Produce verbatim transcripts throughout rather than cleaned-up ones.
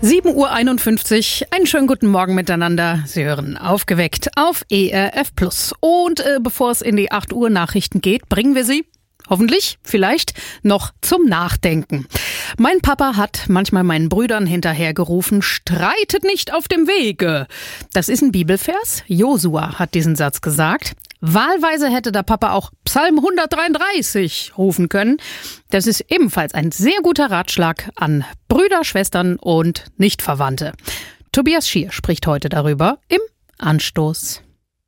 sieben Uhr einundfünfzig, einen schönen guten Morgen miteinander. Sie hören Aufgeweckt auf E R F Plus. Und äh, bevor es in die acht Uhr Nachrichten geht, bringen wir Sie hoffentlich, vielleicht, noch zum Nachdenken. Mein Papa hat manchmal meinen Brüdern hinterhergerufen, streitet nicht auf dem Wege. Das ist ein Bibelvers. Josua hat diesen Satz gesagt. Wahlweise hätte der Papa auch Psalm hundertdreiunddreißig rufen können. Das ist ebenfalls ein sehr guter Ratschlag an Brüder, Schwestern und Nichtverwandte. Tobias Schier spricht heute darüber im Anstoß.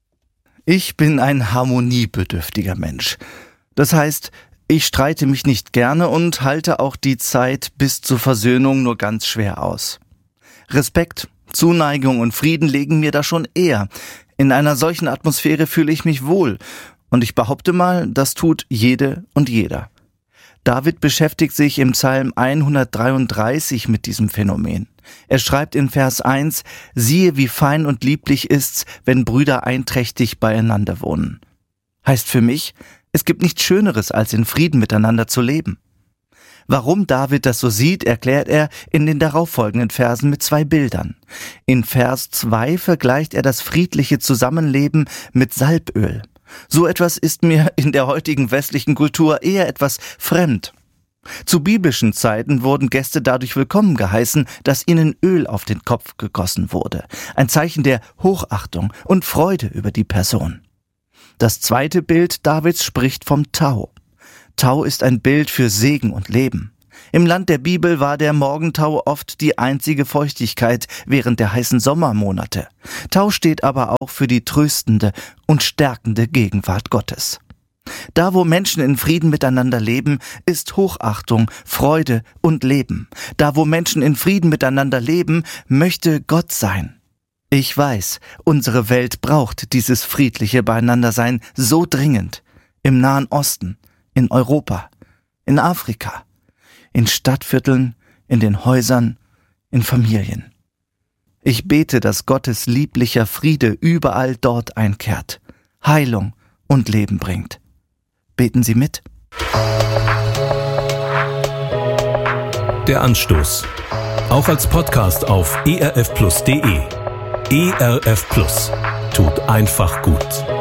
Ich bin ein harmoniebedürftiger Mensch. Das heißt, ich streite mich nicht gerne und halte auch die Zeit bis zur Versöhnung nur ganz schwer aus. Respekt, Zuneigung und Frieden liegen mir da schon eher. In einer solchen Atmosphäre fühle ich mich wohl. Und ich behaupte mal, das tut jede und jeder. David beschäftigt sich im Psalm hundertdreiunddreißig mit diesem Phänomen. Er schreibt in Vers eins, siehe, wie fein und lieblich ist's, wenn Brüder einträchtig beieinander wohnen. Heißt für mich, es gibt nichts Schöneres, als in Frieden miteinander zu leben. Warum David das so sieht, erklärt er in den darauffolgenden Versen mit zwei Bildern. In Vers zwei vergleicht er das friedliche Zusammenleben mit Salböl. So etwas ist mir in der heutigen westlichen Kultur eher etwas fremd. Zu biblischen Zeiten wurden Gäste dadurch willkommen geheißen, dass ihnen Öl auf den Kopf gegossen wurde. Ein Zeichen der Hochachtung und Freude über die Person. Das zweite Bild Davids spricht vom Tau. Tau ist ein Bild für Segen und Leben. Im Land der Bibel war der Morgentau oft die einzige Feuchtigkeit während der heißen Sommermonate. Tau steht aber auch für die tröstende und stärkende Gegenwart Gottes. Da, wo Menschen in Frieden miteinander leben, ist Hochachtung, Freude und Leben. Da, wo Menschen in Frieden miteinander leben, möchte Gott sein. Ich weiß, unsere Welt braucht dieses friedliche Beieinandersein so dringend. Im Nahen Osten, in Europa, in Afrika, in Stadtvierteln, in den Häusern, in Familien. Ich bete, dass Gottes lieblicher Friede überall dort einkehrt, Heilung und Leben bringt. Beten Sie mit. Der Anstoß. Auch als Podcast auf e r f plus punkt d e. E R F Plus. Tut einfach gut.